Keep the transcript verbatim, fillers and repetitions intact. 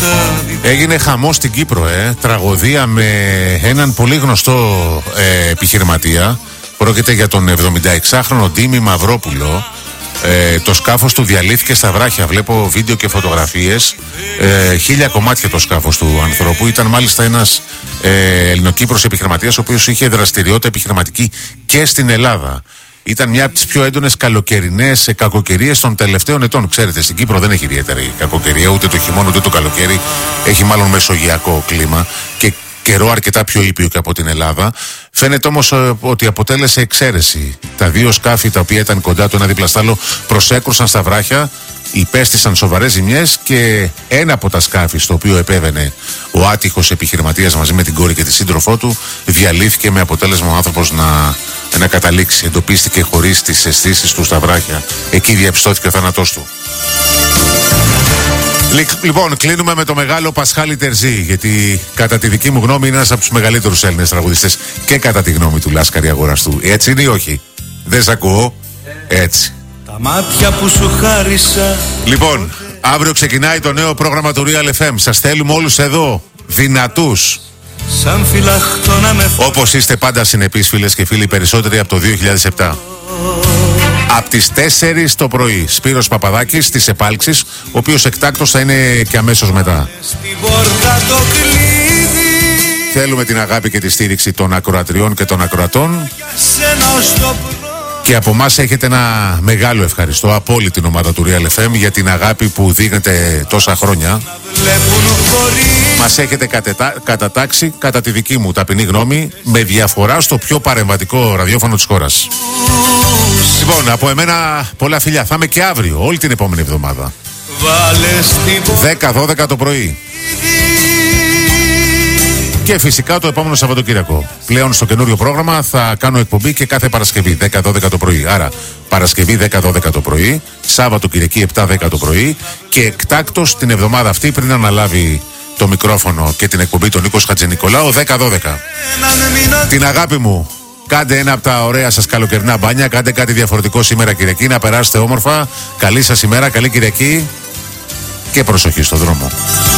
Έγινε χαμός στην Κύπρο, ε. Τραγωδία με έναν πολύ γνωστό ε, επιχειρηματία. Πρόκειται για τον εβδομηνταεξάχρονο Ντίμη Μαυρόπουλο. Ε, το σκάφος του διαλύθηκε στα βράχια. Βλέπω βίντεο και φωτογραφίες. Ε, χίλια κομμάτια το σκάφος του ανθρώπου. Ήταν μάλιστα ένας ε, Ελληνοκύπρος επιχειρηματίας, ο οποίος είχε δραστηριότητα επιχειρηματική και στην Ελλάδα. Ήταν μια από τις πιο έντονες καλοκαιρινές κακοκαιρίες των τελευταίων ετών. Ξέρετε, στην Κύπρο δεν έχει ιδιαίτερη κακοκαιρία, ούτε το χειμώνα ούτε το καλοκαίρι. Έχει μάλλον μεσογειακό κλίμα και καιρό αρκετά πιο ήπιο και από την Ελλάδα. Φαίνεται όμως ε, ότι αποτέλεσε εξαίρεση. Τα δύο σκάφη τα οποία ήταν κοντά το ένα δίπλα στ' άλλο προσέκρουσαν στα βράχια, υπέστησαν σοβαρές ζημιές και ένα από τα σκάφη στο οποίο επέβαινε ο άτυχος επιχειρηματίας μαζί με την κόρη και τη σύντροφό του διαλύθηκε, με αποτέλεσμα ο άνθρωπος να, να καταλήξει. Εντοπίστηκε χωρίς τις αισθήσεις του στα βράχια. Εκεί διαπιστώθηκε ο θάνατός του. Λοιπόν, κλείνουμε με το μεγάλο Πασχάλη Τερζή, γιατί κατά τη δική μου γνώμη είναι ένας από τους μεγαλύτερους Έλληνες τραγουδιστές και κατά τη γνώμη του Λάσκαρη Αγοραστού. Έτσι είναι ή όχι? Δεν σ' ακούω. Έτσι. Τα μάτια που σου χάρισα. Λοιπόν, αύριο ξεκινάει το νέο πρόγραμμα του Real εφ εμ. Σας θέλουμε όλους εδώ, δυνατούς. Σαν φυλαχτώ να με... Όπως είστε πάντα συνεπείς, φίλες και φίλοι, περισσότεροι από το δύο χιλιάδες επτά. Από τις τέσσερις το πρωί, Σπύρος Παπαδάκης στις Επάλξεις, ο οποίος εκτάκτος θα είναι και αμέσως μετά. Στην πόρτα το κλείδι. Θέλουμε την αγάπη και τη στήριξη των ακροατριών και των ακροατών. Στο... Και από εμάς έχετε ένα μεγάλο ευχαριστώ από όλη την ομάδα του Real εφ εμ για την αγάπη που δείχνετε τόσα χρόνια. Μας έχετε κατετα... κατατάξει, κατά τη δική μου ταπεινή γνώμη, με διαφορά στο πιο παρεμβατικό ραδιόφωνο της χώρας. Λοιπόν, από εμένα πολλά φιλιά. Θα είμαι και αύριο, όλη την επόμενη εβδομάδα. δέκα δώδεκα το πρωί. Και φυσικά το επόμενο Σαββατοκύριακο. Πλέον στο καινούριο πρόγραμμα θα κάνω εκπομπή και κάθε Παρασκευή δέκα δώδεκα το πρωί. Άρα Παρασκευή δέκα δώδεκα το πρωί, Σάββατο Κυριακή επτά δέκα το πρωί και εκτάκτος την εβδομάδα αυτή, πριν αναλάβει το μικρόφωνο και την εκπομπή τον Νίκος Χατζηνικολάου, δέκα δώδεκα. Την αγάπη μου, κάντε ένα από τα ωραία σας καλοκαιρινά μπάνια, κάντε κάτι διαφορετικό σήμερα Κυριακή, να περάσετε όμορφα. Καλή σας ημέρα, καλή Κυριακή και προσοχή στο δρόμο.